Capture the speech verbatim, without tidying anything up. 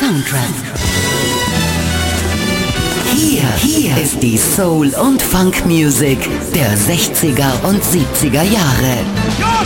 Soundtrack. Hier, hier ist die Soul- und Funk-Music der sechziger und siebziger Jahre.